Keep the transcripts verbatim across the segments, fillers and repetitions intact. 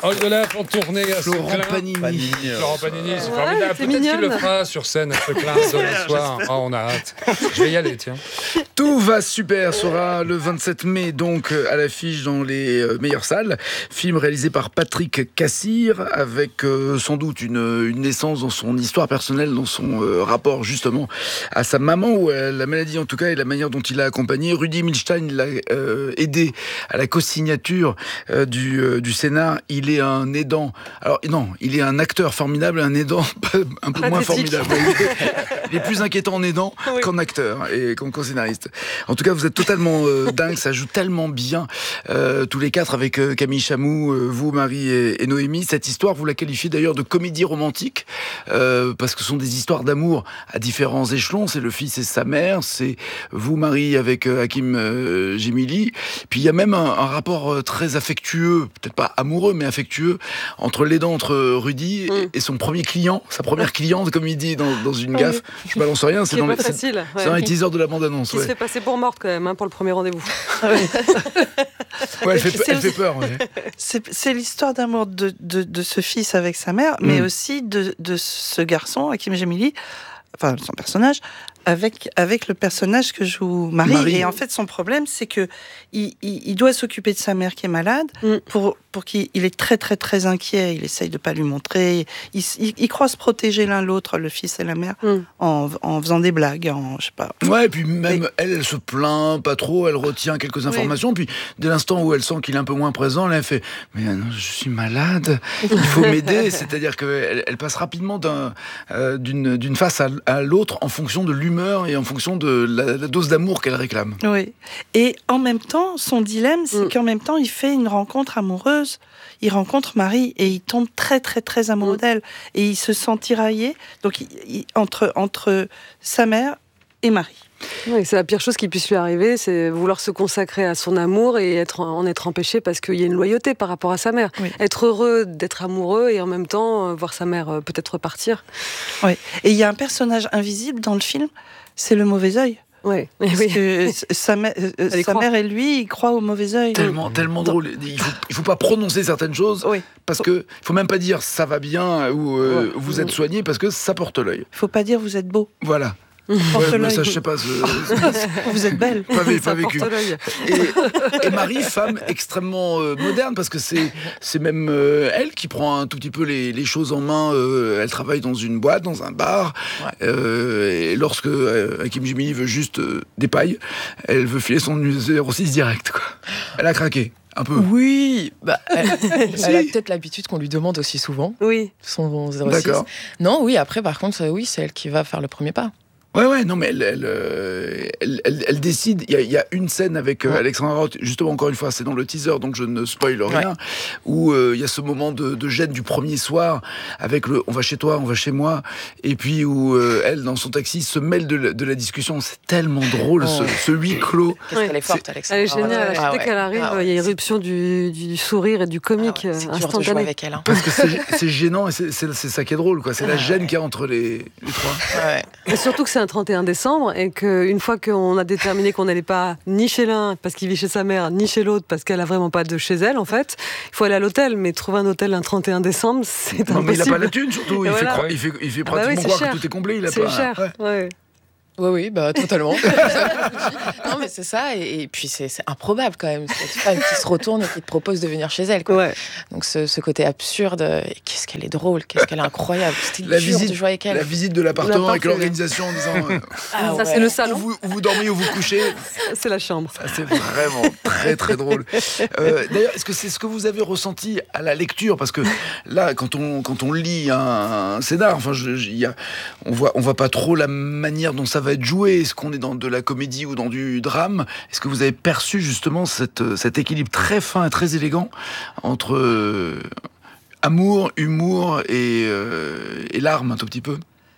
Oldelaf en tournée à Florent Panini. Panini. Florent Panini, c'est Ouais, formidable. c'est Peut-être qu'il mignonne. le fera sur scène, elle se plaint demain soir. Oh, on a hâte. Je vais y aller, tiens. Tout va super sera le vingt-sept mai, donc à l'affiche dans les euh, meilleures salles. Film réalisé par Patrick Cassir, avec euh, sans doute une, une naissance dans son histoire personnelle, dans son euh, rapport justement à sa maman, ou à la maladie en tout cas, et la manière dont il l'a accompagné. Rudy Milstein l'a euh, aidé à la co-signature euh, du, euh, du scénar. Il est un aidant. Alors non, il est un acteur formidable, un aidant un peu moins Pathétique. formidable. Il est plus inquiétant en aidant Oui. qu'en acteur et qu'en co-scénariste. En tout cas, vous êtes totalement euh, dingue, ça joue tellement bien euh, tous les quatre avec euh, Camille Chamou, euh, vous, Marie et, et Noémie. Cette histoire, vous la qualifiez d'ailleurs de comédie romantique euh, parce que ce sont des histoires d'amour à différents échelons. C'est le fils et sa mère, c'est vous, Marie, avec euh, Hakim euh, Gemili. Puis il y a même un, un rapport euh, très affectueux, peut-être pas amoureux, mais affectueux entre l'aidant, entre Rudy Mm. et, et son premier client, sa première cliente, comme il dit dans, dans une gaffe. Je balance rien, c'est Qui est dans, pas les, c'est- facile. c'est ouais. dans les teasers de la bande-annonce. Qui Ouais. se fait passer pour morte quand même hein, pour le premier rendez-vous. Ouais, elle fait, C'est elle aussi- fait peur. Ouais. C'est, c'est l'histoire d'amour de, de, de ce fils avec sa mère, mais Mm. aussi de, de ce garçon, Hakim Gemili, enfin son personnage, avec, avec le personnage que joue Marie. Marie. Et en fait, son problème, c'est que il, il, il doit s'occuper de sa mère qui est malade, Mm. pour, pour qu'il il est très, très, très inquiet. Il essaye de pas lui montrer. Il, il, il croit se protéger l'un l'autre, le fils et la mère, Mm. en, en faisant des blagues, en, je sais pas. Ouais, et puis même elle, elle se plaint pas trop, elle retient quelques informations, puis dès l'instant où elle sent qu'il est un peu moins présent, elle fait « Mais non, je suis malade, il faut m'aider », c'est-à-dire qu'elle elle passe rapidement d'un, euh, d'une, d'une face à, à l'autre en fonction de l'humeur et en fonction de la, la dose d'amour qu'elle réclame. Oui. Et en même temps, son dilemme, c'est Mm. qu'en même temps, il fait une rencontre amoureuse. Il rencontre Marie et il tombe très, très, très amoureux Mm. d'elle. Et il se sent tiraillé donc, il- il- entre, entre sa mère et Marie. Oui, c'est la pire chose qui puisse lui arriver, c'est vouloir se consacrer à son amour et être, en être empêché parce qu'il y a une loyauté par rapport à sa mère. Oui. Être heureux d'être amoureux et en même temps euh, voir sa mère euh, peut-être repartir. Oui. Et il y a un personnage invisible dans le film, c'est le mauvais œil. Ouais. Parce Oui. que s- sa, mè- euh, Elle y sa croit. mère et lui, ils croient au mauvais œil. Tellement, tellement drôle. Il faut, il faut pas prononcer certaines choses Oui. parce que il faut même pas dire ça va bien ou euh, Ouais. vous êtes soigné parce que ça porte l'œil. Il faut pas dire vous êtes beau. Voilà. Porte Ouais, mais l'œil. ça, je sais pas. ce- Vous êtes belle. Pas, vé- pas Ça vécu. porte l'œil. Et, et Marie, femme extrêmement euh, moderne, parce que c'est, c'est même euh, elle qui prend un tout petit peu les, les choses en main. Euh, elle travaille dans une boîte, dans un bar. Ouais. Euh, et lorsque euh, Hakim Gemili veut juste euh, des pailles, elle veut filer son zéro six direct. Quoi. Elle a craqué. Un peu. Oui, bah, elle, Si. elle a peut-être l'habitude qu'on lui demande aussi souvent Oui. son zéro six. D'accord. Non, oui, après, par contre, euh, oui, c'est elle qui va faire le premier pas. Ouais, ouais, non, mais elle, elle, euh, elle, elle- elle décide. Il y, a- il y a une scène avec euh, Ouais. Alexandra Roth, justement, encore une fois, c'est dans le teaser, donc je ne spoil rien, où euh, il y a ce moment de, de gêne du premier soir, avec le on va chez toi, on va chez moi, et puis où euh, elle, dans son taxi, se mêle de la, de la discussion. C'est tellement drôle, ce, Oh. ce huis clos. Qu'est-ce Ouais. qu'elle est forte, Alexandra. Elle est géniale. Ah Dès ouais. qu'elle arrive, Ah il ouais. y a irruption du, du sourire et du comique Ah ouais, c'est euh, dur de jouer instantané. avec elle. Hein. Parce que c'est c'est gênant, et c'est c'est- c'est ça qui est drôle, quoi. C'est la gêne qu'il y a entre les, les trois. Ouais. Et surtout que c'est un trente et un décembre et qu'une fois qu'on a déterminé qu'on n'allait pas ni chez l'un parce qu'il vit chez sa mère, ni chez l'autre parce qu'elle a vraiment pas de chez elle, en fait, il faut aller à l'hôtel. Mais trouver un hôtel un trente et un décembre, c'est impossible. Non, mais il n'a pas la thune, surtout. Et Il, fait, voilà. croire- il, fait, il fait Ah bah oui, pratiquement c'est croire cher. que tout est complet. Il a C'est pas. cher. Ouais. Ouais. Oui, oui, bah totalement. Non, mais c'est ça, et, et puis c'est c'est improbable quand même, cette femme qui se retourne et qui te propose de venir chez elle. Quoi. Ouais. Donc ce, ce côté absurde, et qu'est-ce qu'elle est drôle, qu'est-ce qu'elle est incroyable. C'était La dur visite, de jouer avec elle. la visite de l'appartement avec L'appart, l'organisation en disant euh, Ah Ça, ouais. c'est le où, salon. vous, où vous dormez, où vous couchez. C'est la chambre. Ça, c'est vraiment très très drôle. Euh, D'ailleurs, est-ce que c'est ce que vous avez ressenti à la lecture? Parce que là, quand on, quand on lit un, un scénar, enfin, je, je- il y a, on voit, on voit pas trop la manière dont ça va être joué. Est-ce qu'on est dans de la comédie ou dans du drame? Est-ce que vous avez perçu justement cette, cet équilibre très fin et très élégant entre euh, amour, humour et, euh, et larmes un tout petit peu?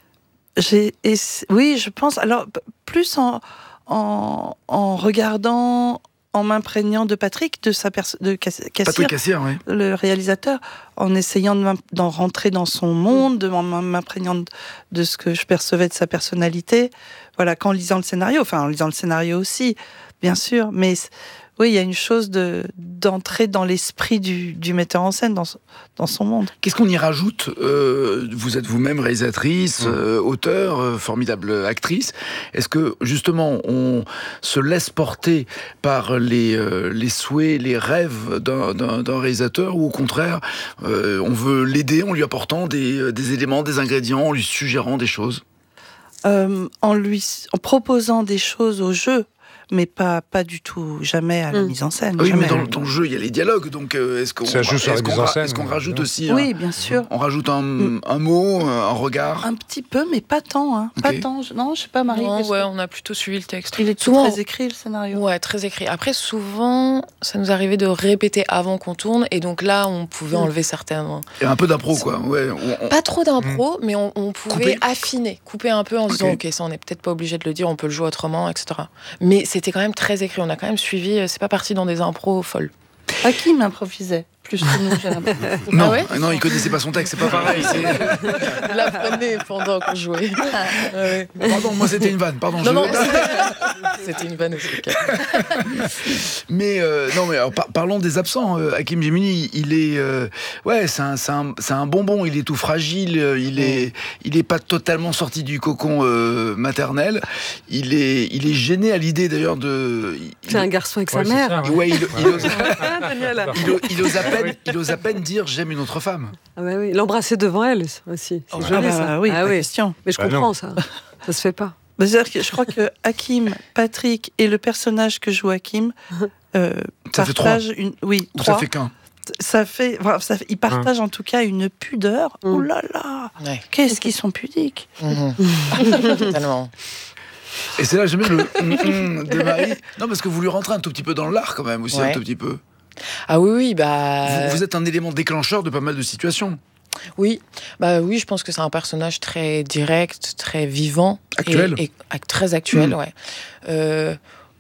J'ai, et c- oui, je pense. Alors, p- plus en, en, en regardant, en m'imprégnant de Patrick, de sa perso- de Cass- Cassir, Patrick Cassir, oui. le réalisateur, en essayant de m'im- d'en rentrer dans son monde, de m'en- m'imprégnant de, de ce que je percevais de sa personnalité. Voilà, qu'en lisant le scénario, enfin en lisant le scénario aussi, bien sûr. Mais c- oui, il y a une chose de, d'entrer dans l'esprit du, du metteur en scène, dans, dans son monde. Qu'est-ce qu'on y rajoute ? euh, Vous êtes vous-même réalisatrice, euh, auteur, euh, formidable actrice. Est-ce que, justement, on se laisse porter par les, euh, les souhaits, les rêves d'un, d'un, d'un réalisateur, ou au contraire, euh, on veut l'aider en lui apportant des, des éléments, des ingrédients, en lui suggérant des choses ? euh, en, lui, en proposant des choses au jeu, mais pas, pas du tout, jamais à la mmh. mise en scène. Oui, jamais. mais dans, dans le jeu, il y a les dialogues, donc euh, est-ce qu'on, Ça joue sur est-ce la qu'on, mise en ra- scène, est-ce qu'on ouais. rajoute aussi Oui, un, bien sûr. On rajoute un, Mmh. un mot, un regard. Un petit peu, mais pas tant. Hein. Pas Ok. tant. Je- Non, je sais pas, Marie. Non, qu'est-ce ouais, que- on a plutôt suivi le texte. Il est tout Souvent- très écrit, le scénario. Ouais, très écrit. Après, souvent, ça nous arrivait de répéter avant qu'on tourne, et donc là, on pouvait enlever certains. Et un peu d'impro, quoi. Ouais, on- on- Pas trop d'impro, mais on, on pouvait Couper. affiner, couper un peu en se disant, Ok. ok, ça, on n'est peut-être pas obligé de le dire, on peut le jouer autrement, et cetera. Mais c'était quand même très écrit. On a quand même suivi. C'est pas parti dans des impros folles. Hakim improvisait plus que nous, j'ai l'impression. Non, Ah ouais non, il connaissait pas son texte, c'est pas pareil. c'est- Il l'apprenait pendant qu'on jouait. Ah ouais. Pardon, moi c'était une vanne, pardon. Non, je- non, c'était une vanne aussi. ok. Mais euh, non, mais alors, par- parlons des absents. Euh, Hakim Djimili, il est, euh, ouais, c'est un, c'est un, c'est un bonbon. Il est tout fragile. euh, Il est, il est pas totalement sorti du cocon euh, maternel. Il est, il est gêné à l'idée d'ailleurs de. il- C'est un garçon avec sa Ouais, c'est mère. ça, ouais. Ouais, il, il ose, Ah, Daniel. il ose- il ose à peine, il ose à peine dire j'aime une autre femme. Ah bah oui, l'embrasser devant elle aussi. C'est Ah joli, bah, ça. oui, ah pas oui. question. Mais je Bah comprends ça. Ça se fait pas. Bah, c'est-à-dire que je crois que Hakim, Patrick et le personnage que joue Hakim euh, Ça fait partagent une. Oui, Ou trois. ça fait qu'un. Ça fait, voilà, ça fait- ils partagent en tout cas une pudeur. Mm. Oh là là, Ouais. qu'est-ce qu'ils sont pudiques. Mhm. Totalement. Et c'est là que j'aime bien le hum, hum de Marie. Non, parce que vous lui rentrez un tout petit peu dans l'art quand même aussi, Ouais. un tout petit peu. Ah oui, oui, bah. Vous, vous êtes un élément déclencheur de pas mal de situations. Oui, bah oui, je pense que c'est un personnage très direct, très vivant. Actuel. Et, et ac- très actuel, Mm. ouais. Euh,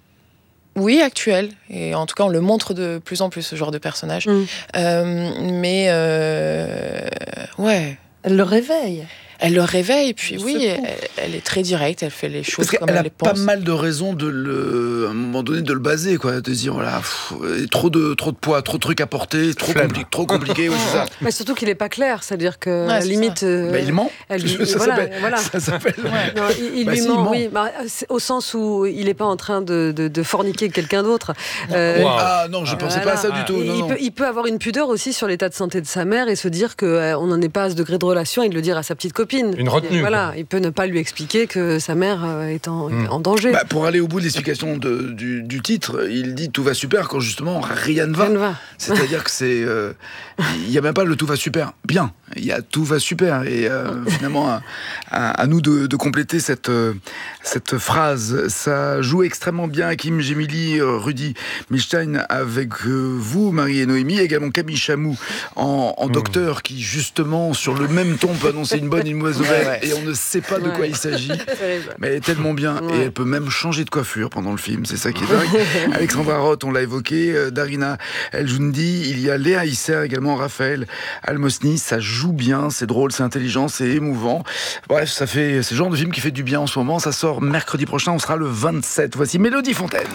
oui, actuel. Et en tout cas, on le montre de plus en plus, ce genre de personnage. Mm. Euh, mais, euh, ouais. Elle le réveille. Elle le réveille, puis Elle oui, se elle, pond. elle est très directe, elle fait les choses Parce comme qu'elle elle a les pas pense. mal de raisons de le, à un moment donné, de le baser, quoi, de se dire voilà, pff, trop de trop de poids, trop de trucs à porter, trop Flemme. compliqué, trop compliqué, ouais, c'est ça. Mais surtout qu'il est pas clair, c'est-à-dire que Ouais, à la c'est limite. euh, Bah, il ment. elle lui- ça voilà, s'appelle. voilà. Ça s'appelle. Non, il, il Bah lui si, il ment, ment. oui, bah, c'est au sens où il n'est pas en train de, de, de forniquer quelqu'un d'autre. Euh, Wow. Ah non, je pensais pas à ça Voilà. du tout. Il, Non, il non. peut, il peut avoir une pudeur aussi sur l'état de santé de sa mère et se dire qu'on n'en est pas à ce degré de relation et de le dire à sa petite copine. Une retenue, Et voilà, quoi. il peut ne pas lui expliquer que sa mère euh, est en, Mm. en danger. Bah, pour aller au bout de l'explication de- du, du titre, il dit tout va super quand justement rien ne va. Rien ne va. C'est-à-dire que c'est, euh, il n'y a même pas le tout va super bien. Il y a tout va super et euh, finalement à, à- à nous de, de compléter cette euh, cette phrase. Ça joue extrêmement bien Hakim Djimili, euh, Rudy Milstein avec euh, vous, Marie et Noémie, également Camille Chamou en, en docteur qui justement sur le même ton peut annoncer une bonne et une mauvaise nouvelle Ouais, ouais. et on ne sait pas de Ouais. quoi il s'agit. Terrible. Mais elle est tellement bien et Ouais. elle peut même changer de coiffure pendant le film, c'est ça qui est dingue. Alexandra Roth, on l'a évoqué, euh, Darina El Joundi, il y a Léa Isser également, Raphaël Almosny, ça joue bien, c'est drôle, c'est intelligent, c'est émouvant. Bref, ça fait, c'est le genre de film qui fait du bien en ce moment, ça sort mercredi prochain, on sera le vingt-sept. Voici Mélodie Fontaine.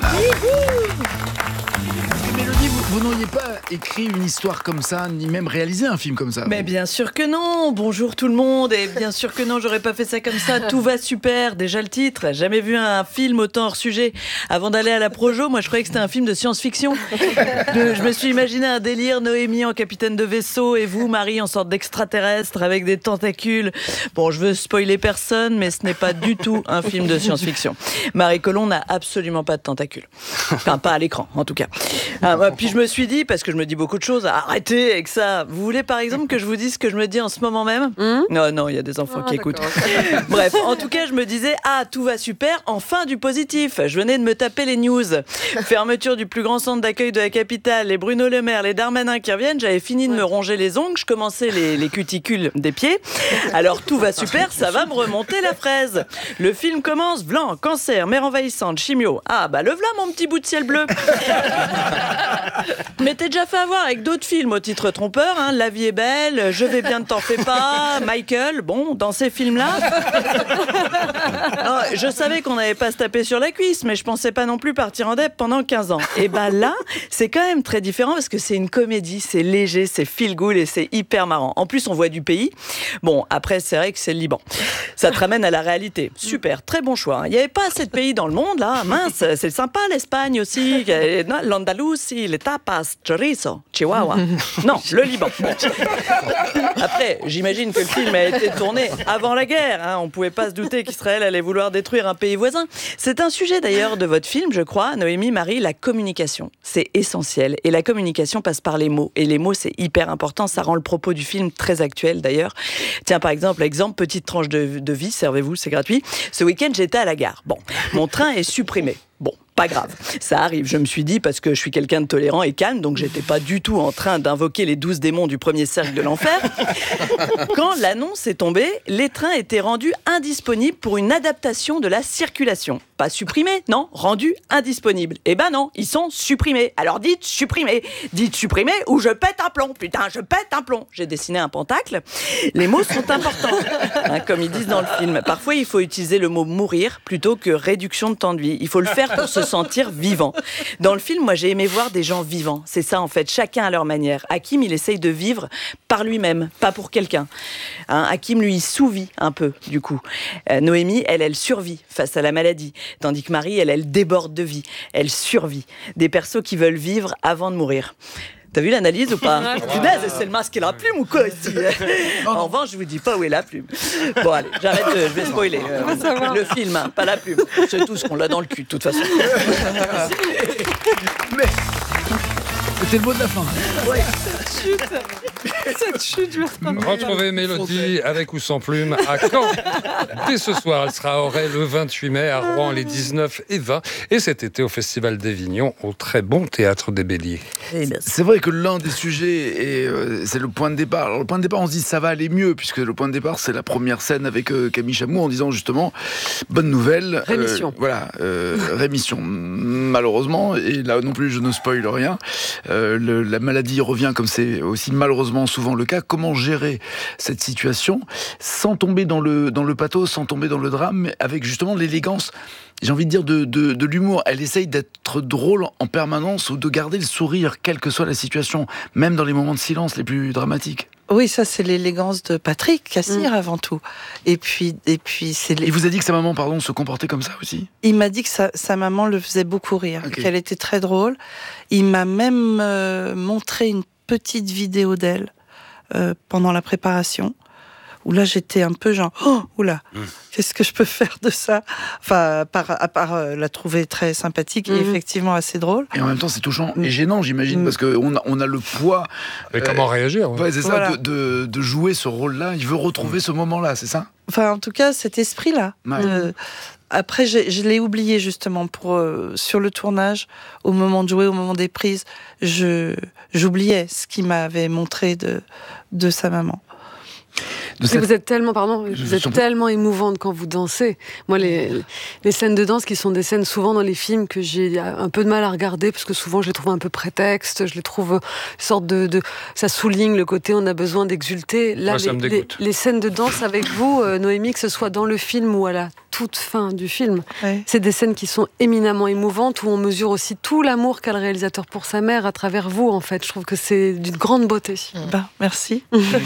Mélodie, vous, vous n'auriez pas écrit une histoire comme ça, ni même réalisé un film comme ça. Mais bien sûr que non. Bonjour tout le monde. Et bien sûr que non, j'aurais pas fait ça comme ça. Tout va super. Déjà le titre. Jamais vu un film autant hors sujet. Avant d'aller à la projo, moi je croyais que c'était un film de science-fiction. Je, je me suis imaginé un délire, Noémie en capitaine de vaisseau et vous, Marie, en sorte d'extraterrestre avec des tentacules. Bon, je veux spoiler personne, mais ce n'est pas du tout un film de science-fiction. Marie Colomb n'a absolument pas de tentacules. Enfin, pas à l'écran, en tout cas. Ah, bah, puis je me suis dit, parce que je me dis beaucoup de choses, arrêtez avec ça. Vous voulez par exemple que je vous dise ce que je me dis en ce moment même? Hum Non, non, il y a des enfants Ah, qui écoutent. d'accord. Bref, en tout cas, je me disais, ah, tout va super, enfin du positif. Je venais de me taper les news. Fermeture du plus grand centre d'accueil de la capitale, les Bruno Le Maire, les Darmanin qui reviennent. J'avais fini de me ronger les ongles, je commençais les, les cuticules des pieds. Alors tout va super, ça va me remonter la fraise. Le film commence, blanc, cancer, mère envahissante, chimio. Ah, bah le v'là mon petit bout de ciel bleu. Mais t'es déjà fait avoir avec d'autres films au titre trompeur, hein, La vie est belle, Je vais bien, ne t'en fais pas, Michael. Bon, dans ces films-là, non, je savais qu'on n'allait pas se taper sur la cuisse, mais je pensais pas non plus partir en dep pendant quinze ans. Et ben là, c'est quand même très différent parce que c'est une comédie, c'est léger, c'est feel good et c'est hyper marrant. En plus, on voit du pays. Bon, après, c'est vrai que c'est le Liban. Ça te ramène à la réalité. Super, très bon choix. Il n'y avait pas assez de pays dans le monde, là. Mince, c'est sympa l'Espagne aussi. L'Andalousie, les tapas, chorizo, chihuahua. Non, le Liban. Bon. Après, j'imagine que le film a été tourné avant la guerre. Hein. On ne pouvait pas se douter qu'Israël allait vouloir détruire un pays voisin. C'est un sujet d'ailleurs de votre film, je crois, Noémie, Marie, la communication. C'est essentiel. Et la communication passe par les mots. Et les mots, c'est hyper important. Ça rend le propos du film très actuel d'ailleurs. Tiens, par exemple, exemple, petite tranche de, de vie, servez-vous, c'est gratuit. Ce week-end, j'étais à la gare. Bon, mon train est supprimé. Bon, pas grave, ça arrive, je me suis dit, parce que je suis quelqu'un de tolérant et calme, donc j'étais pas du tout en train d'invoquer les douze démons du premier cercle de l'enfer. Quand l'annonce est tombée, les trains étaient rendus indisponibles pour une adaptation de la circulation. Pas supprimés, non, rendus indisponibles. Eh ben non, ils sont supprimés. Alors dites supprimés, dites supprimés ou je pète un plomb. Putain, je pète un plomb. J'ai dessiné un pentacle. Les mots sont importants, hein, comme ils disent dans le film. Parfois, il faut utiliser le mot mourir plutôt que réduction de temps de vie. Il faut le faire pour se sentir vivant. Dans le film, moi, j'ai aimé voir des gens vivants. C'est ça, en fait, chacun à leur manière. Hakim, il essaye de vivre par lui-même, pas pour quelqu'un. Hein, Hakim, lui, il sous-vit un peu, du coup. Euh, Noémie, elle, elle survit face à la maladie. Tandis que Marie, elle, elle déborde de vie. Elle survit. Des persos qui veulent vivre avant de mourir. T'as vu l'analyse ou pas? Punaise, c'est le masque et la plume ou quoi ici? En revanche, je vous dis pas où est la plume. Bon, allez, j'arrête, de, je vais spoiler. Euh, le film, hein, pas la plume. C'est tout ce qu'on l'a dans le cul, de toute façon. Mais c'était le mot de la fin. Ouais. Chute. Cette chute, je vais Retrouvez Mélodie avec ou sans plume à Caen. Dès ce soir, elle sera à Auray le vingt-huit mai, à Rouen les dix-neuf et vingt, et cet été au Festival d'Avignon, au très bon Théâtre des Béliers. C'est vrai que l'un des sujets, est, euh, c'est le point de départ. Alors, le point de départ, on se dit ça va aller mieux, puisque le point de départ, c'est la première scène avec euh, Camille Chamou en disant justement bonne nouvelle. Rémission. Euh, voilà, euh, rémission. Malheureusement, et là non plus, je ne spoil rien. Euh, le, la maladie revient comme c'est aussi malheureusement souvent le cas. Comment gérer cette situation sans tomber dans le, dans le pathos, sans tomber dans le drame, mais avec justement l'élégance, j'ai envie de dire, de, de, de l'humour. Elle essaye d'être drôle en permanence ou de garder le sourire, quelle que soit la situation, même dans les moments de silence les plus dramatiques. Oui, ça c'est l'élégance de Patrick Cassir mmh. avant tout. Et puis, et puis c'est. Les... Il vous a dit que sa maman, pardon, se comportait comme ça aussi? Il m'a dit que sa, sa maman le faisait beaucoup rire, okay. Qu'elle était très drôle. Il m'a même euh, montré une petite vidéo d'elle euh, pendant la préparation, où là j'étais un peu genre oh oula, mmh. qu'est-ce que je peux faire de ça? Enfin, à part, à part euh, la trouver très sympathique mmh. et effectivement assez drôle. Et en même temps, c'est touchant mmh. et gênant, j'imagine, mmh. parce qu'on a, on a le poids. Mais euh, comment réagir? Ouais, ouais c'est voilà. ça, de, de, de jouer ce rôle-là. Il veut retrouver mmh. ce moment-là, c'est ça? Enfin, en tout cas, cet esprit-là. Ouais. Euh, après, je l'ai oublié justement pour euh, sur le tournage, au moment de jouer, au moment des prises, je j'oubliais ce qu'il m'avait montré de de sa maman. Cette... Vous êtes tellement, pardon, je vous êtes tellement émouvante quand vous dansez. Moi, les, les scènes de danse qui sont des scènes souvent dans les films que j'ai un peu de mal à regarder parce que souvent je les trouve un peu prétexte, je les trouve une sorte de, de ça souligne le côté on a besoin d'exulter. Là, Moi, les, les, les scènes de danse avec vous, euh, Noémie, que ce soit dans le film ou à la toute fin du film, ouais. C'est des scènes qui sont éminemment émouvantes où on mesure aussi tout l'amour qu'a le réalisateur pour sa mère à travers vous. En fait, je trouve que c'est d'une grande beauté. Bah, merci.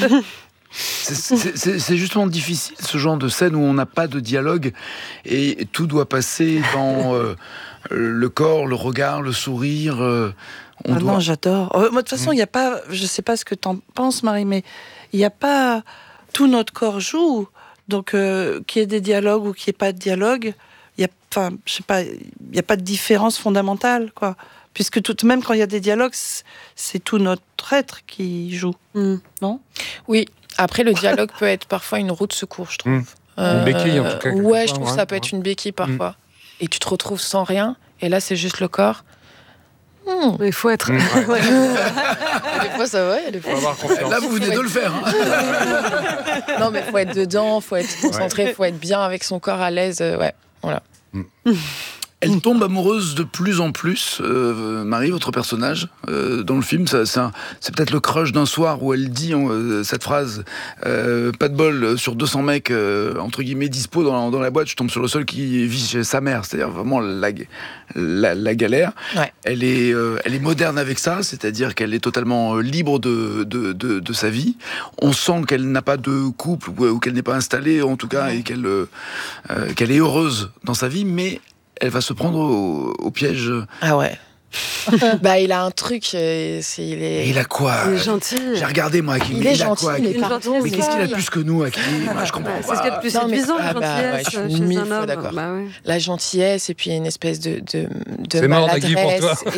C'est justement difficile, ce genre de scène où on n'a pas de dialogue et tout doit passer dans euh, le corps, le regard, le sourire. Euh, on ah doit... Non, j'adore. Euh, moi, de toute façon, il mmh. n'y a pas, je ne sais pas ce que tu en penses, Marie, mais il n'y a pas... Tout notre corps joue. Donc, euh, qu'il y ait des dialogues ou qu'il n'y ait pas de dialogue, il y a, enfin, je sais pas, il n'y a pas de différence fondamentale, quoi. Puisque tout, même quand il y a des dialogues, c'est tout notre être qui joue, mmh. non? Oui. Après, le dialogue peut être parfois une roue de secours, je trouve. Mmh. Euh, une béquille, en tout cas. Ouais, je trouve que ça peut être une béquille parfois. Mmh. Et tu te retrouves sans rien, et là, c'est juste le corps. Mmh. Il faut être... Mmh. Ouais. Des fois, ça va, des fois... Faut avoir confiance. Là, vous venez de le faire. Hein. Non, mais il faut être dedans, il faut être concentré, il ouais. faut être bien avec son corps à l'aise. Euh, ouais, voilà. Mmh. Elle tombe amoureuse de plus en plus. Euh, Marie, votre personnage, euh, dans le film, ça, c'est, un, c'est peut-être le crush d'un soir où elle dit euh, cette phrase euh, pas de bol, sur deux cents mecs, euh, entre guillemets, dispo dans, dans la boîte, je tombe sur le seul qui vit chez sa mère. C'est-à-dire vraiment la, la, la galère. Ouais. Elle, est, euh, elle est moderne avec ça, c'est-à-dire qu'elle est totalement libre de, de, de, de sa vie. On sent qu'elle n'a pas de couple ou, ou qu'elle n'est pas installée, en tout cas, et qu'elle, euh, qu'elle est heureuse dans sa vie, mais elle va se prendre au, au piège. Ah ouais. Bah, il a un truc, euh, c'est, il est... Et il a quoi? Il est gentil. J'ai regardé, moi, Hakim. Il est a gentil, quoi, mais Hakim? pardon, Mais qu'est-ce qu'il a mais- plus que nous, Hakim? Moi, je comprends Bah, pas. c'est ce qu'il y a de plus Non, mais- séduisant, ah la bah, gentillesse ouais, je suis chez mille un fois homme. d'accord. Bah, ouais. La gentillesse et puis une espèce de, de, de C'est mort, Nagui, pour toi. maladresse.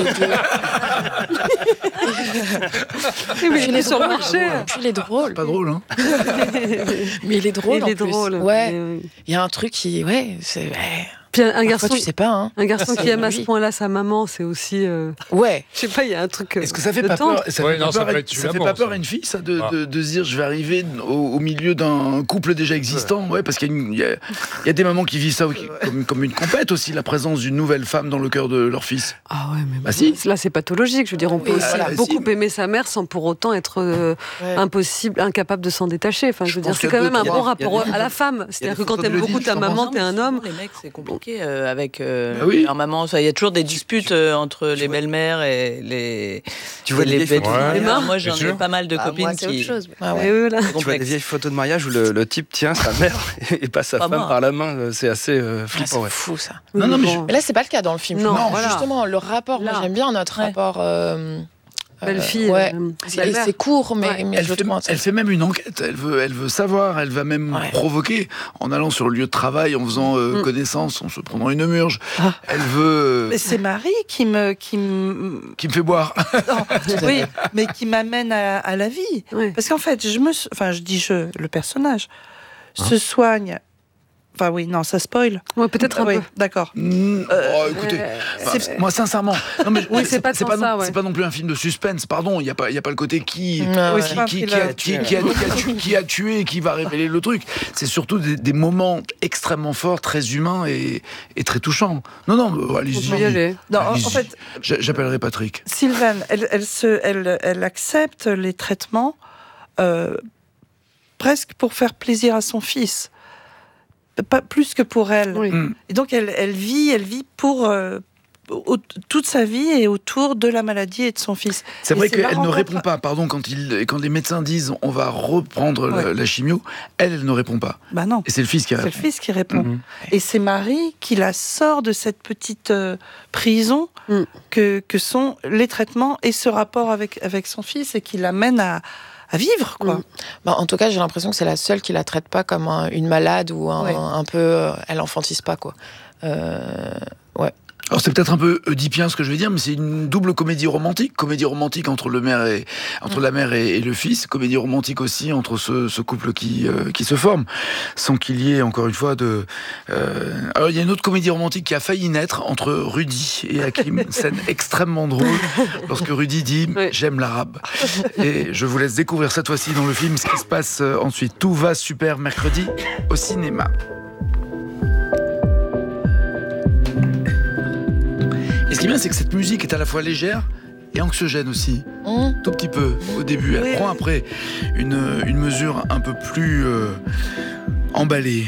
Et de... Oui, mais Puis il est sur le marché. Puis il est drôle. Pas drôle, hein? Mais il est drôle Il en est plus. drôle. Ouais. Mais, Il y a un truc qui... Ouais, c'est... Ouais. Puis un Parfois, garçon, tu sais pas, hein. un garçon C'est qui aime à ce lui. point-là sa maman, c'est aussi. euh, Ouais. Je sais pas, il y a un truc. euh, Est-ce que ça fait de pas tendre. peur? Ça Ouais, fait non, pas ça peur, peut à- être du ça fait l'amour, pas peur ça. à une fille, ça, de, Ah. de, de se dire je vais arriver au, au milieu d'un couple déjà existant? Ouais, parce qu'il y a, une- il y a, il y a des mamans qui vivent ça comme, comme une compète aussi, la présence d'une nouvelle femme dans le cœur de leur fils. Ah ouais, mais Bah si. là c'est pathologique. Je veux dire, on peut Oui, aussi voilà, beaucoup si. aimer sa mère sans pour autant être euh, Ouais. impossible, incapable de s'en détacher. Enfin, je Je veux dire, pense c'est qu'il y quand a même un deux- bon il y a- rapport il y a des à la femme. C'est-à-dire que des quand photos t'aimes de beaucoup Lodine, ta je maman, pense. t'es un homme. Les mecs, c'est compliqué euh, avec euh, Bah oui. leur maman. Ça, il y a toujours des disputes euh, entre les belles-mères et les. Tu vois et les les vieilles belles photos de Ouais. Les mères. mains. Moi, j'en Bien ai sûr. pas mal de Ah, copines moi, c'est qui. autre chose. Ah ouais. Et voilà. Tu vois des Complexe. vieilles photos de mariage où le, le type tient sa mère et pas sa Pas femme moi. par la main. euh, C'est assez euh, Ah, flippant. c'est Ouais. fou, ça. Non, non, mais Bon. Mais là, c'est pas le cas dans le film. Non, Non, voilà. justement, le rapport, moi, Là. j'aime bien notre Ouais. rapport... euh, Belle-fille. euh, ouais. euh, C'est, belle-mère. c'est court, mais, Ouais. mais Elle je le fait, trouve elle fait même une enquête, elle veut, elle veut savoir, elle va même Ouais. provoquer en allant sur le lieu de travail, en faisant euh, Mm. connaissance, en se prenant une murge. Ah. Elle veut... Mais c'est Marie qui me, qui me, qui me fait boire. non, oui, mais qui m'amène à, à la vie. Ouais. Parce qu'en fait, je me, enfin, je dis je, le personnage Hein se soigne. Enfin oui, non, ça spoil. Ouais, peut-être un oui, peu. d'accord. Mm, oh, écoutez, Euh, enfin, moi sincèrement, non, mais Oui, c'est pas c'est tant pas, ça, non, ouais. c'est pas non plus un film de suspense. Pardon, il y a pas, il y a pas le côté qui, Ah ouais. qui, C'est pas un qui, qui thriller. a, qui, qui a- qui a tué, qui a tué et qui va révéler le truc. C'est surtout des, des moments extrêmement forts, très humains et, et très touchants. Non, non, euh, On allez-y. peut y aller. Non, en, Allez-y. en fait, J'a- J'appellerai Patrick. Sylvaine, elle, elle, se, elle, elle accepte les traitements euh, presque pour faire plaisir à son fils, pas plus que pour elle. Oui. Mm. Et donc elle, elle vit, elle vit pour euh, au- toute sa vie et autour de la maladie et de son fils. C'est Et vrai c'est qu'elle marrant ne quand- répond pas. Pardon, quand, il, quand les médecins disent on va reprendre la, Ouais. la chimio, elle, elle ne répond pas. Bah non. Et c'est le fils qui C'est le répond. fils qui répond. Mhm. Et c'est Marie qui la sort de cette petite euh, prison Mm. que, que sont les traitements et ce rapport avec, avec son fils et qui l'amène à, à vivre, quoi. Mm. Bah, en tout cas, j'ai l'impression que c'est la seule qui la traite pas comme un- une malade ou un, Ouais. un peu... euh, elle enfantise pas, quoi. Euh, ouais. Alors c'est peut-être un peu oedipien ce que je vais dire, mais c'est une double comédie romantique. Comédie romantique entre, le mère et, entre la mère et, et le fils. Comédie romantique aussi entre ce, ce couple qui, euh, qui se forme, sans qu'il y ait encore une fois de... euh, Alors il y a une autre comédie romantique qui a failli naître entre Rudy et Hakim. Scène extrêmement drôle lorsque Rudy dit Oui. « j'aime l'arabe ». Et je vous laisse découvrir cette fois-ci dans le film ce qui se passe euh, ensuite. Tout va super mercredi au cinéma. Et ce qui est bien, c'est que cette musique est à la fois légère et anxiogène aussi. Mmh. Tout petit peu au début. Elle Oui, prend oui. après une, une mesure un peu plus euh, emballée.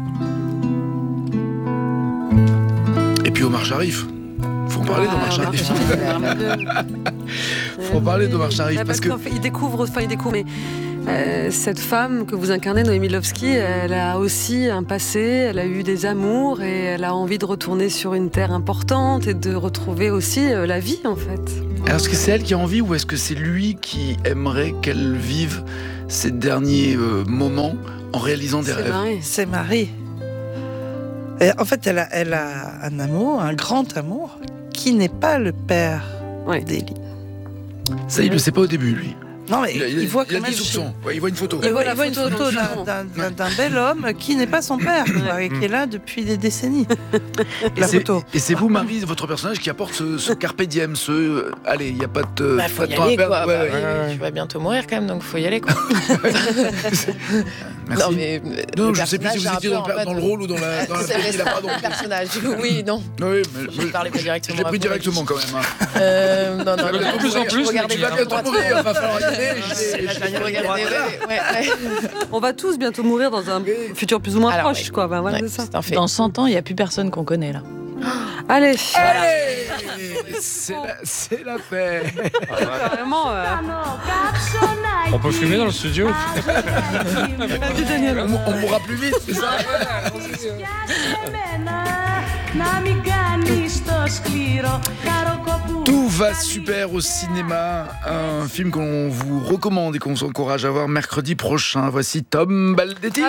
Et puis Omar Sharif. Faut en parler Ah, d'Omar Omar Sharif. Sharif. Faut en parler d'Omar Sharif Ouais, parce que qu'en fait, il découvre, enfin il découvre, mais euh, cette femme que vous incarnez, Noémie Lovski, elle a aussi un passé, elle a eu des amours et elle a envie de retourner sur une terre importante et de retrouver aussi euh, la vie en fait. alors est-ce que c'est elle qui a envie ou est-ce que c'est lui qui aimerait qu'elle vive ces derniers euh, moments en réalisant des C'est rêves? Marie. C'est Marie. Et en fait, elle a, elle a un amour, un grand amour, qui n'est pas le père Ouais. d'Élie. Ça, il le sait pas au début, lui. Non, mais Il, a- il a- il voit il a quand des même. soupçons. Ouais, il voit une photo. Il voit, la il voit une photo photo dans le d'un- fond. d'un d'un- d'un bel homme qui n'est pas son père, quoi, et qui est là depuis des décennies. Et La c'est- photo. Et c'est vous, Marie, votre personnage, qui apporte ce, ce carpe diem, ce euh, allez, il n'y a pas de, Bah, pas faut de y temps aller, à perdre. quoi. Ouais, Bah ouais. oui, ouais. Tu vas bientôt mourir quand même, donc faut y aller, quoi. Merci. Non, mais euh, Non, le je sais plus si personnage vous est un étiez peu dans, en le- mode- dans le rôle ou dans la, dans la C'est partie, c'est là, un pardon. peu le personnage. Oui, non. Oui, mais Je ne parlais pas directement. je l'ai à pris vous, directement quand même. hein. Euh, non, non, De non. plus en plus, Regardez tu Tu vas vas bien bientôt droite. mourir, il va falloir y aller. C'est j'ai- la j'ai- dernière regardez, ouais, ouais, ouais. On va tous bientôt mourir dans un futur plus ou moins Alors, proche, ouais. quoi. Ben, voilà, Ouais, c'est ça. c'est un fait. Dans cent ans, il n'y a plus personne qu'on connaît là. Allez, Allez, c'est la, c'est la paix. vraiment. euh, On peut fumer dans le studio Vas-y, Daniel. On, on mourra plus vite, c'est ça? Tout va super au cinéma, un film qu'on vous recommande et qu'on vous encourage à voir mercredi prochain. Voici Tom Baldetti.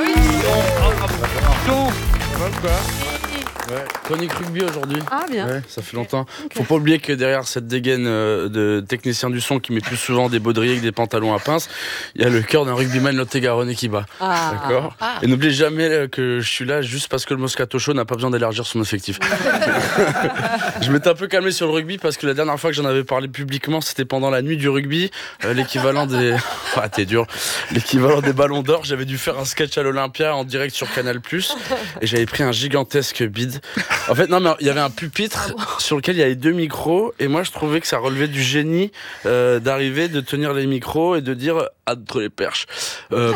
Ouais, chronique rugby aujourd'hui. Ah, bien. Ouais, ça fait longtemps. Faut pas oublier que derrière cette dégaine euh, de technicien du son qui met plus souvent des baudriers que des pantalons à pince, il y a le cœur d'un rugbyman lot-et-garonnais qui bat. Ah. D'accord. Et n'oubliez jamais euh, que je suis là juste parce que le Moscato Show n'a pas besoin d'élargir son effectif. Je m'étais un peu calmé sur le rugby parce que la dernière fois que j'en avais parlé publiquement, c'était pendant la nuit du rugby, euh, l'équivalent des. Ah, t'es dur. L'équivalent des ballons d'or. J'avais dû faire un sketch à l'Olympia en direct sur Canal plus, et j'avais pris un gigantesque bide. En fait, non, mais il y avait un pupitre sur lequel il y avait deux micros, et moi je trouvais que ça relevait du génie euh, d'arriver, de tenir les micros et de dire entre les perches. Euh,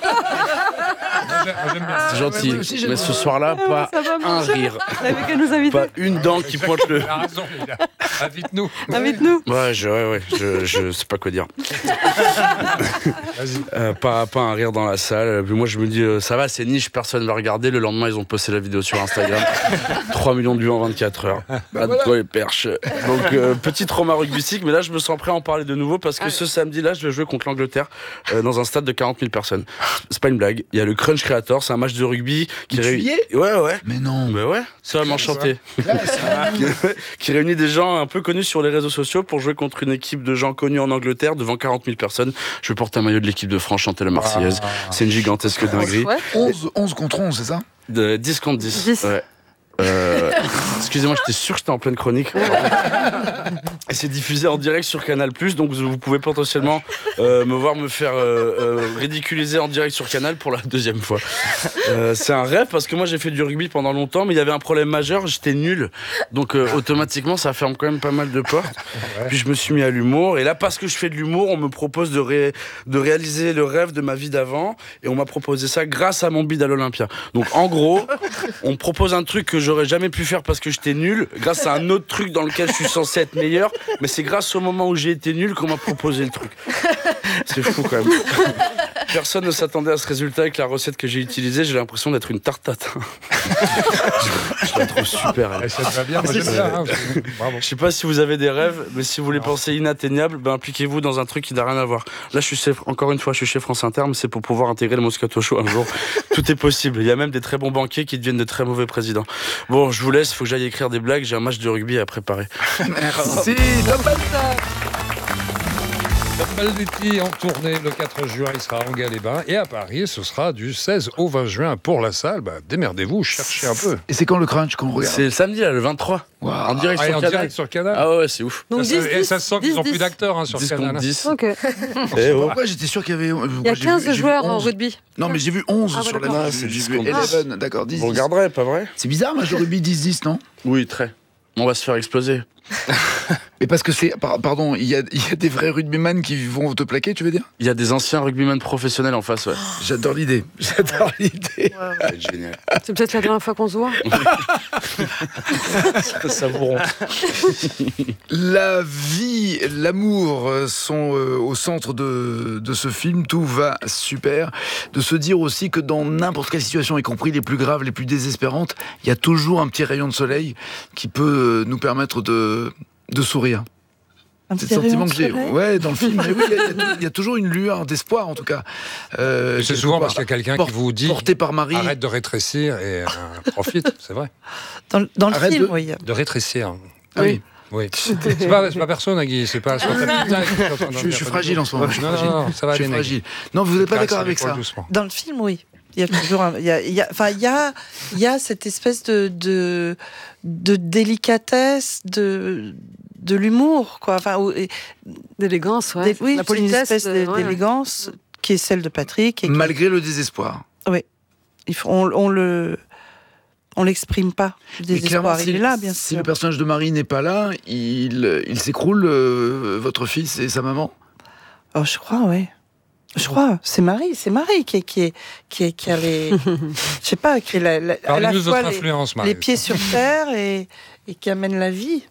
c'est gentil, moi aussi, j'aime mais bien. ce soir-là, pas Ça va un marcher. rire, Vous n'avez qu'à nous inviter. pas une dent qui pointe le. Il a raison, il a- invite-nous. Invite-nous. Ouais, je, ouais, ouais, je, je sais pas quoi dire. Vas-y. Euh, pas, pas un rire dans la salle. Puis moi, je me dis, euh, ça va, c'est niche, personne va regarder. Le lendemain, ils ont posté la vidéo sur Instagram. trois millions de vues en vingt-quatre heures. Bah, voilà. toi les perches. Donc, euh, petit trauma rugbystique, mais là, je me sens prêt à en parler de nouveau parce que ce samedi-là, je vais jouer contre l'Angleterre euh, dans un stade de quarante mille personnes. C'est pas une blague. Il y a le Crunch Creator, c'est un match de rugby qui Tu y réunit. es Ouais, ouais. Mais non. Bah ouais, ça va m'enchanter. qui, qui réunit des gens un peu connus sur les réseaux sociaux pour jouer contre une équipe de gens connus en Angleterre devant quarante mille personnes. Je vais porter un maillot de l'équipe de France, chanter la Marseillaise. C'est une gigantesque dinguerie. Ouais. onze, onze contre onze, c'est ça? De dix contre dix. dix. Ouais. Euh, excusez-moi, j'étais sûr que j'étais en pleine chronique. Et c'est diffusé en direct sur Canal plus, donc vous pouvez potentiellement euh, me voir me faire euh, euh, ridiculiser en direct sur Canal pour la deuxième fois. Euh, c'est un rêve parce que moi j'ai fait du rugby pendant longtemps, mais il y avait un problème majeur, j'étais nul. Donc euh, automatiquement ça ferme quand même pas mal de portes. Puis je me suis mis à l'humour, et là parce que je fais de l'humour, on me propose de, ré- de réaliser le rêve de ma vie d'avant, et on m'a proposé ça grâce à mon bide à l'Olympia. Donc en gros, on me propose un truc que j'aurais jamais pu faire parce que j'étais nul, grâce à un autre truc dans lequel je suis censé être meilleur, mais c'est grâce au moment où j'ai été nul qu'on m'a proposé le truc. C'est fou quand même. Personne ne s'attendait à ce résultat avec la recette que j'ai utilisée, j'ai l'impression d'être une tartate. je, je la trouve super. Elle. Eh, ça te va bien, moi j'aime bien. hein, aussi. Bravo. Je sais pas si vous avez des rêves, mais si vous les pensez inatteignables, ben impliquez-vous dans un truc qui n'a rien à voir. Là, je suis chez- encore une fois, je suis chez France Inter, mais c'est pour pouvoir intégrer le Moscato Show un jour. Tout est possible. Il y a même des très bons banquiers qui deviennent de très mauvais présidents. Bon, je vous laisse, il faut que j'aille écrire des blagues, j'ai un match de rugby à préparer. Merci, Tom Baldetti. Baldetti en tournée le quatre juin, il sera à Angers-les-Bains, et à Paris, ce sera du seize au vingt juin pour la salle. Bah, démerdez-vous, cherchez un peu. Et c'est quand le crunch qu'on regarde? C'est le samedi, là, le vingt-trois. Wow. En direct Ah, et sur en Canal. direct sur Canal. Ah ouais, c'est ouf. Donc ça, dix, se- et ça se sent qu'ils dix, n'ont plus dix. d'acteurs hein, sur dix Canal. contre dix. Ok. Eh oh. Pourquoi j'étais sûr qu'il y avait. euh, Il y a j'ai vu- quinze j'ai vu joueurs en onze. rugby. Non, mais j'ai vu onze Ah, sur ouais, la d'accord. j'ai c'est j'ai dix vu contre dix. onze, d'accord, dix. Vous regarderez, pas vrai? C'est bizarre, match de rugby dix dix, non? Oui, très. On va se faire exploser. Mais parce que c'est. par- Pardon, il y a, il y a des vrais rugbyman qui vont te plaquer, tu veux dire? Il y a des anciens rugbymen professionnels en face, ouais. J'adore l'idée. J'adore l'idée. Ça va être génial. C'est peut-être la dernière fois qu'on se voit. Savourons. La vie, l'amour euh, sont euh, au centre de, de ce film. Tout va super. De se dire aussi que dans n'importe quelle situation, y compris les plus graves, les plus désespérantes, il y a toujours un petit rayon de soleil qui peut euh, nous permettre de, de sourire. Un C'est petit le sentiment rayon que j'ai. de soleil. Ouais, dans le film. Mais oui, il y a- il y, a- il y a toujours une lueur d'espoir, en tout cas. Euh, C'est quelque souvent part. parce qu'il y a quelqu'un Por- qui vous dit Porté par Marie. arrête de rétrécir et euh, profite, c'est vrai. Dans, dans le Arrête film, de- oui. De rétrécir. Ah oui. Oui. C'est pas, c'est pas perso, Nagui. C'est pas. c'est pas ta putain qui est en train de Je, dire, je suis pas fragile du en ce moment. Je suis Non, non, fragile. non, ça va Je suis aller, Nagui. fragile. Non, vous n'êtes pas Caresse d'accord avec l'épaule ça. doucement. Dans le film, oui. Il y a toujours un, il y a, il y a, enfin, il y a, il y a cette espèce de, de, de délicatesse, de, de l'humour, quoi. Enfin, ou- et- D'élégance, ouais. des- oui, La c'est une politesse. espèce euh, de- ouais. d'élégance qui est celle de Patrick. Et qui- Malgré le désespoir. il faut- on, on le, on l'exprime pas. Le Mais clairement, désespoir, si, il est là, bien si sûr. le personnage de Marie n'est pas là, il, il s'écroule, euh, votre fils et sa maman. Oh, je crois, oui. Je crois, c'est Marie, c'est Marie qui est, qui est, qui est, qui a les, je sais pas, qui est la, la- à la Parlez-nous de fois votre les, influence, Marie. les pieds sur terre et, et qui amène la vie.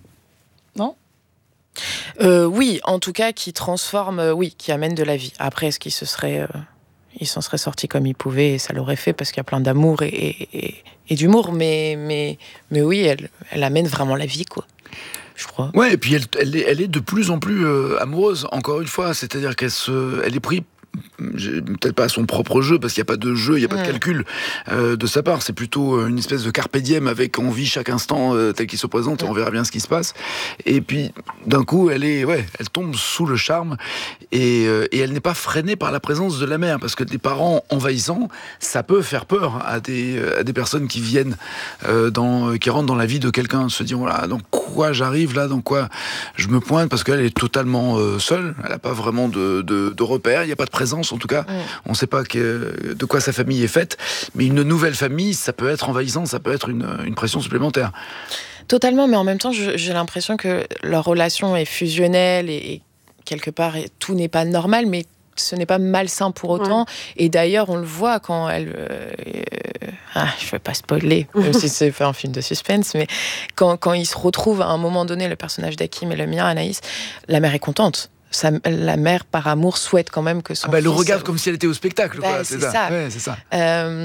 Euh, oui, en tout cas, qui transforme, euh, oui, qui amène de la vie. Après, est-ce qu'il se serait, euh, il s'en serait sorti comme il pouvait et ça l'aurait fait parce qu'il y a plein d'amour et, et, et, et d'humour, mais, mais, mais oui, elle, elle amène vraiment la vie, quoi. Je crois. Ouais, et puis elle, elle, est, elle est de plus en plus euh, amoureuse, encore une fois. C'est-à-dire qu'elle se, elle est prise, j'ai- peut-être pas à son propre jeu, parce qu'il n'y a pas de jeu, il n'y a pas Ouais. de calcul euh, de sa part. C'est plutôt euh, une espèce de carpe diem avec on vit chaque instant euh, tel qu'il se présente et on verra bien ce qui se passe. Et puis, d'un coup, elle est, ouais, elle tombe sous le charme et, euh, et elle n'est pas freinée par la présence de la mère, parce que des parents envahissants, ça peut faire peur à des, à des personnes qui viennent, euh, dans, qui rentrent dans la vie de quelqu'un, se dire voilà, dans quoi j'arrive là, dans quoi je me pointe, parce qu'elle est totalement euh, seule, elle n'a pas vraiment de, de, de repères, il n'y a pas de présence en tout cas, Mm. on ne sait pas que, de quoi sa famille est faite, mais une nouvelle famille, ça peut être envahissant, ça peut être une, une pression supplémentaire. Totalement, mais en même temps, je- j'ai l'impression que leur relation est fusionnelle et, et quelque part, et tout n'est pas normal, mais ce n'est pas malsain pour autant. Et d'ailleurs, on le voit quand elle... euh, euh, ah, je ne vais pas spoiler, même si c'est fait un film de suspense, mais quand, quand ils se retrouvent à un moment donné, le personnage d'Hakim et le mien, Anaïs, la mère est contente. Sa- la mère, par amour, souhaite quand même que son Ah bah, elle le fils- regarde comme si elle était au spectacle, Bah, quoi, c'est c'est ça. ça. Ouais, c'est ça. Euh,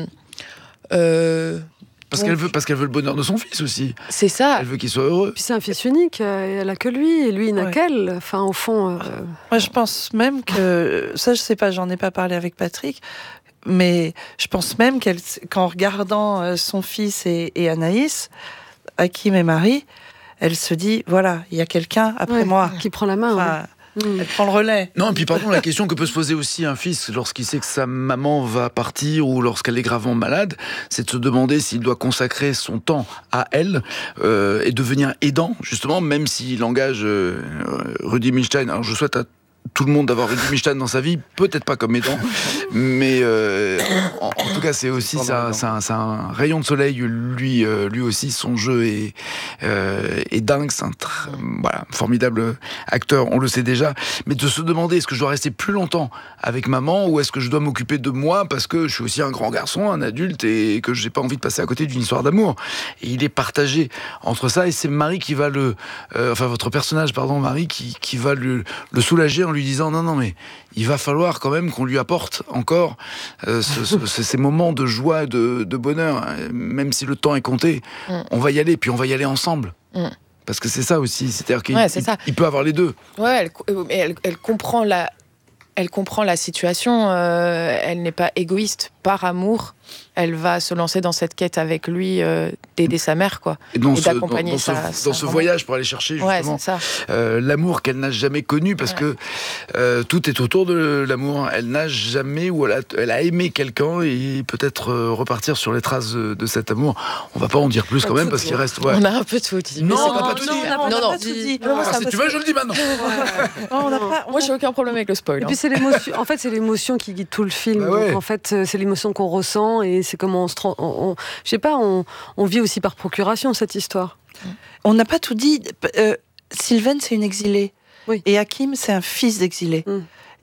euh, Parce Donc- qu'elle veut, parce qu'elle veut le bonheur de son fils aussi. c'est ça. Elle veut qu'il soit heureux. Puis c'est un fils unique, euh, et elle a que lui, et lui il n'a Ouais. qu'elle. Enfin, au fond. euh, Moi, je pense même que ça, je sais pas, j'en ai pas parlé avec Patrick, mais je pense même qu'elle, qu'en regardant euh, son fils et, et Anaïs, Hakim et Marie, elle se dit voilà, il y a quelqu'un après ouais, moi. qui prend la main. Enfin, ouais. Mm. elle prend le relais. Non, et puis pardon, la question que peut se poser aussi un fils lorsqu'il sait que sa maman va partir ou lorsqu'elle est gravement malade, c'est de se demander s'il doit consacrer son temps à elle euh, et devenir aidant, justement, même s'il engage euh, Rudy Milstein. Alors je souhaite à tout le monde d'avoir Rudy Milstein dans sa vie, peut-être pas comme aidant, mais euh, en, en tout cas c'est aussi ça, c'est un, c'est un rayon de soleil, lui, euh, lui aussi, son jeu est, euh, est dingue, c'est un tr- voilà, formidable acteur, on le sait déjà, mais de se demander est-ce que je dois rester plus longtemps avec maman ou est-ce que je dois m'occuper de moi parce que je suis aussi un grand garçon, un adulte et que j'ai pas envie de passer à côté d'une histoire d'amour. Et il est partagé entre ça et c'est Marie qui va le, euh, enfin votre personnage, pardon, Marie, qui, qui va le, le soulager en lui disant non, non, mais il va falloir quand même qu'on lui apporte encore euh, ce, ce, ce- ces moments de joie, de, de bonheur, hein, même si le temps est compté, Mm. on va y aller, puis on va y aller ensemble. Mm. Parce que c'est ça aussi, c'est-à-dire qu'il Ouais, c'est il- ça. il peut avoir les deux. Ouais, elle, euh, mais elle, elle comprend la, elle comprend la situation. euh, elle n'est pas égoïste. Par amour, elle va se lancer dans cette quête avec lui euh, d'aider sa mère, quoi. Et dans Et ce, dans, d'accompagner dans ce, sa- dans sa ce maman. voyage pour aller chercher Ouais, justement c'est ça. euh, l'amour qu'elle n'a jamais connu, parce Ouais. que euh, tout est autour de l'amour. Elle n'a jamais, ou elle a, elle a aimé quelqu'un et peut-être euh, repartir sur les traces de, de cet amour. On va pas en dire plus quand même, parce qu'il reste... ouais. On a un peu tout dit. Non, Mais on c'est n'a bon. pas tout non, dit. on n'a Non, pas non. tout dit. Non, moi, Ah, ça si me- tu veux, je le dis maintenant. Non, on n'a pas. Moi, j'ai aucun problème avec le spoil. Et hein. puis c'est l'émotion. En fait, c'est l'émotion qui guide tout le film. Bah ouais. Donc, en fait, euh, c'est l'émotion qu'on ressent et c'est comment on se. tran- On, on- je sais pas. On, on vit aussi par procuration cette histoire. On n'a pas tout dit. Euh, Sylvaine, c'est une exilée. Oui. Et Hakim, c'est un fils d'exilé. Mm.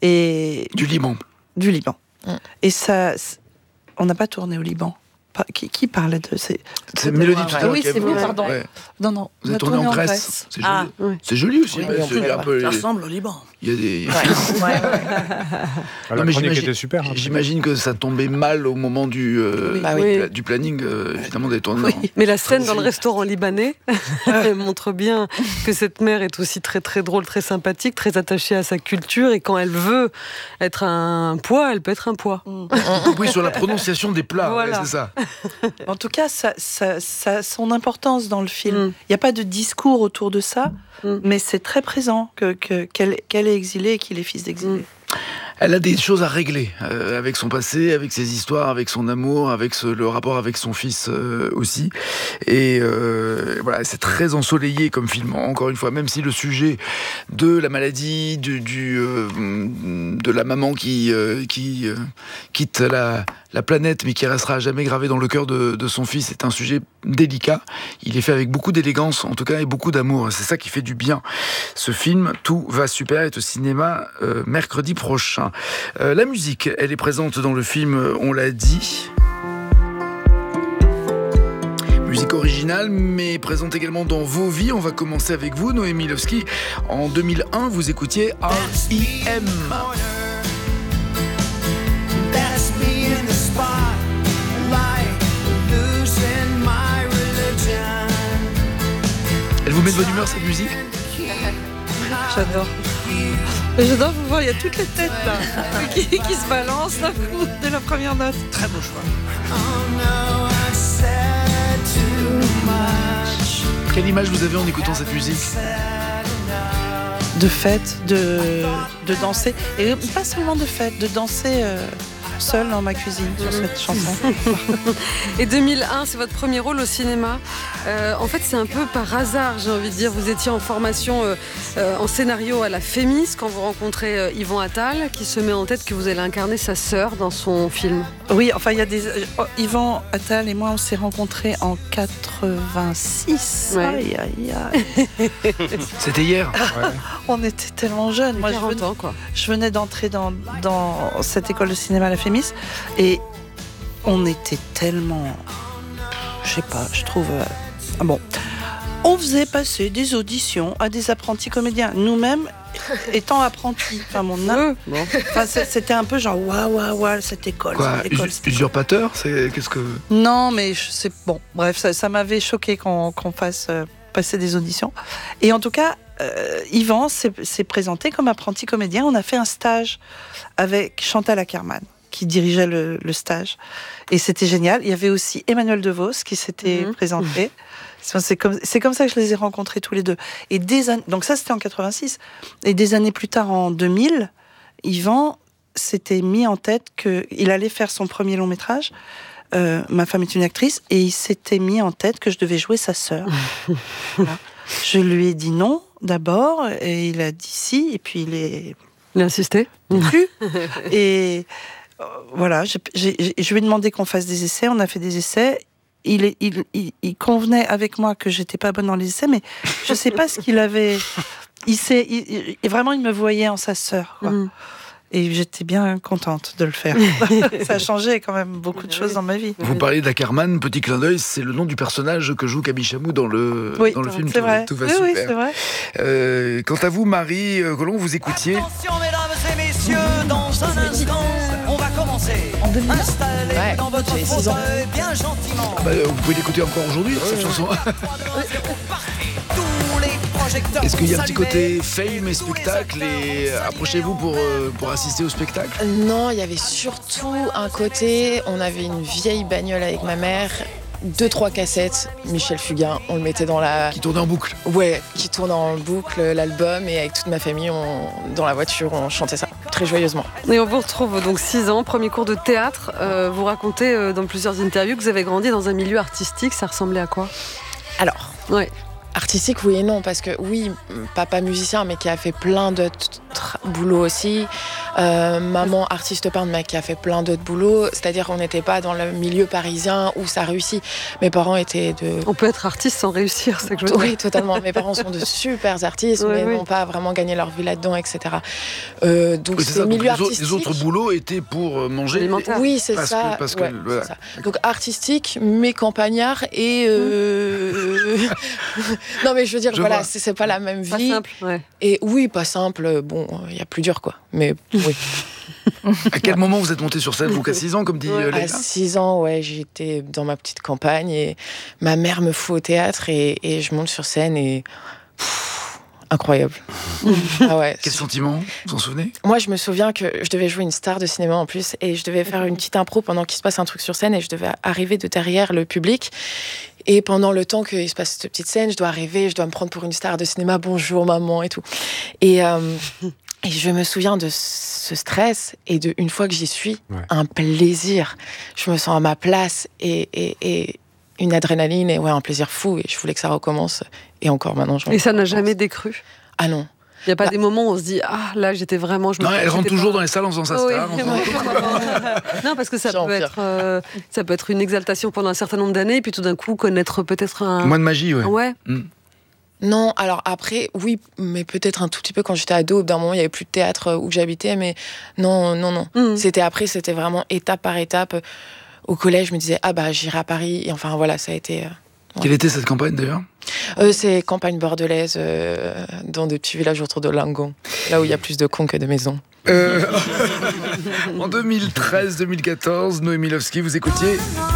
Et Du Liban. du Liban. Mm. Et ça, c'est- on n'a pas tourné au Liban. Pas- Qui, qui parlait de ces... C'est Mélodie tout à Ah l'heure oui, qui a- c'est vous, ouais, pardon. ouais. Non, non. Vous on a êtes tourné en Grèce. Grèce. C'est joli. Ah, Oui. C'est joli aussi. Oui, bah, on c'est- peut- il y a un peu- Ça ressemble au Liban. il y a des... Ouais, ouais. Ah, Non, la mais chronique j'imagine- était super. hein. J'imagine que ça tombait mal au moment du, euh, Bah du, oui. pla- du planning, euh, évidemment, des tournages. Oui. Mais la scène dans le restaurant libanais elle montre bien que cette mère est aussi très très drôle, très sympathique, très attachée à sa culture et quand elle veut être un poids, elle peut être un poiy Y compris sur la prononciation des plats, Voilà. ouais, c'est ça. En tout cas, ça, ça, ça a son importance dans le film. Il Mm. n'y a pas de discours autour de ça, Mm. mais c'est très présent que, que, qu'elle, qu'elle est exilée et qu'il est fils d'exilé. Mm. Elle a des choses à régler euh, avec son passé, avec ses histoires, avec son amour, avec ce, le rapport avec son fils euh, aussi. Et euh, voilà, c'est très ensoleillé comme film. Encore une fois, même si le sujet de la maladie, du, du euh, de la maman qui euh, qui euh, quitte la la planète, mais qui restera à jamais gravé dans le cœur de, de son fils, est un sujet délicat. Il est fait avec beaucoup d'élégance, en tout cas, et beaucoup d'amour. C'est ça qui fait du bien. Ce film, Tout va super, est au cinéma euh, mercredi prochain. Euh, la musique, elle est présente dans le film, on l'a dit. Musique originale, mais présente également dans vos vies. On va commencer avec vous, Noémie Lovski. En deux mille un, vous écoutiez R E M. Elle vous met de bonne humeur, cette musique? J'adore. Et j'adore vous voir, il y a toutes les têtes là qui, qui se balancent d'un coup dès la première note. Très beau choix. Quelle image vous avez en écoutant cette musique? De fête, de, de danser. Et pas seulement de fête, de danser euh, seule dans ma cuisine sur cette chanson. Et deux mille un, c'est votre premier rôle au cinéma. Euh, en fait, c'est un peu par hasard, j'ai envie de dire. Vous étiez en formation euh, euh, en scénario à la Fémis quand vous rencontrez euh, Yvan Attal, qui se met en tête que vous allez incarner sa sœur dans son film. Oui, enfin, il y a des. Oh, Yvan Attal et moi, on s'est rencontrés en quatre-vingt-six. Ouais. Aïe, aïe, aïe. C'était hier. Ouais. On était tellement jeunes. Moi, je quarante venais, ans, quoi. je venais d'entrer dans, dans cette école de cinéma à la Fémis et on était tellement. Je sais pas, je trouve. Euh, bon. On faisait passer des auditions à des apprentis comédiens. Nous-mêmes, étant apprentis. Enfin, mon âme. Bon. Enfin, c'était un peu genre waouh, waouh, waouh, cette école. Quoi, cette école, us- cette école. usurpateur? C'est qu'est-ce que Non, mais je sais. Bon, bref, ça, ça m'avait choqué qu'on qu'on fasse euh, passer des auditions. Et en tout cas, euh, Yvan s'est s'est présenté comme apprenti comédien. On a fait un stage avec Chantal Ackerman, qui dirigeait le, le stage. Et c'était génial. Il y avait aussi Emmanuel DeVos qui s'était Mhm. présenté. C'est comme, c'est comme ça que je les ai rencontrés tous les deux. Et des années, donc ça, c'était en quatre-vingt-six. Et des années plus tard, en deux mille, Yvan s'était mis en tête qu'il allait faire son premier long métrage. Euh, Ma femme est une actrice. Et il s'était mis en tête que je devais jouer sa sœur. Voilà. Je lui ai dit non, d'abord. Et il a dit si. Et puis il est Il a insisté. plus. Et euh, voilà, j'ai- j'ai- je lui ai demandé qu'on fasse des essais. On a fait des essais. Il, est, il, il, il convenait avec moi que j'étais pas bonne dans les essais, mais je sais pas ce qu'il avait. Il s'est, il, il- vraiment, il me voyait en sa sœur, quoi. Mhm. Et j'étais bien contente de le faire. Ça a changé quand même beaucoup de choses dans ma vie. Vous parlez d'Ackerman, petit clin d'œil, c'est le nom du personnage que joue Camille Chamou dans le, Oui, dans le film c'est Tout, vrai. Tout va oui, super. oui, c'est vrai. Euh, quant à vous, Marie euh, Colomb, vous écoutiez Attention mesdames et messieurs, dans un instant, on va commencer. Installez Ouais, dans votre j'avais six ans. fauteuil bien gentiment. Bah, euh, Vous pouvez l'écouter encore aujourd'hui, cette chanson. Tous les projecteurs Est-ce qu'il y a un sont petit allumés. côté fame et spectacle et approchez-vous pour, euh, pour assister au spectacle? Non, il y avait surtout un côté, on avait une vieille bagnole avec ma mère, deux, trois cassettes, Michel Fugain, on le mettait dans la... Qui tournait en boucle. Ouais, qui tourne en boucle, l'album, et avec toute ma famille, on... dans la voiture, on chantait ça, très joyeusement. Et on vous retrouve donc six ans, premier cours de théâtre. Euh, vous racontez euh, dans plusieurs interviews que vous avez grandi dans un milieu artistique. Ça ressemblait à quoi? Alors, Ouais. artistique, oui et non, parce que oui, papa musicien, mais qui a fait plein d'autres boulots aussi. Euh, maman artiste peintre, mais qui a fait plein d'autres boulots. C'est-à-dire qu'on n'était pas dans le milieu parisien où ça réussit. Mes parents étaient de... On peut être artiste sans réussir, c'est ça que je veux dire. Oui, totalement. Mes parents sont de super artistes, Oui, mais oui. n'ont pas vraiment gagné leur vie là-dedans, et cetera. Euh, donc Oui, c'est c'est ça, donc milieu les, autres, artistique. les autres boulots étaient pour euh, manger. Alimentaire. Oui, c'est Parce ça. que- parce que- ouais, voilà. c'est ça. Donc artistique, mais campagnard et euh... non mais je veux dire Je voilà, vois. c'est, c'est pas la même Pas vie. simple, ouais. Et oui, pas simple. Bon, il y a plus dur quoi. Mais oui. À quel moment vous êtes monté sur scène? Vous, qu'à six ans, comme dit euh, À Leïla? six ans, ouais, j'étais dans ma petite campagne et ma mère me fout au théâtre et, et je monte sur scène et pff, incroyable. Ah ouais. Quel sentiment? Vous vous en souvenez? Moi, je me souviens que je devais jouer une star de cinéma en plus et je devais faire une petite impro pendant qu'il se passe un truc sur scène et je devais arriver de derrière le public. Et pendant le temps qu'il se passe cette petite scène, je dois arriver, je dois me prendre pour une star de cinéma, bonjour maman et tout. Et, euh, et je me souviens de ce stress et de une fois que j'y suis, ouais. un plaisir. Je me sens à ma place et, et, et une adrénaline et ouais, un plaisir fou. Et je voulais que ça recommence. Et encore maintenant, je Et ça n'a jamais décru? Ah non. Il n'y a pas bah, des moments où on se dit « Ah, là, j'étais vraiment... » je Non, me elle rentre toujours pas... dans les salles en faisant sa star. Oui, non, parce que ça peut, être, euh, ça peut être une exaltation pendant un certain nombre d'années, et puis tout d'un coup, connaître peut-être un... Moins de magie, ouais. Ouais. Mm. Non, alors après, oui, mais peut-être un tout petit peu quand j'étais ado. D'un moment, il n'y avait plus de théâtre où j'habitais, mais non, non, non. Mm. C'était après, c'était vraiment étape par étape. Au collège, je me disais « Ah bah, j'irai à Paris. » Et enfin, voilà, ça a été... Euh... Quelle était cette campagne d'ailleurs? euh, C'est campagne bordelaise, euh, dans des petits villages autour de Langon, là où il y a plus de cons que de maisons. Euh... en deux mille treize deux mille quatorze, Noémie Lovski, vous écoutiez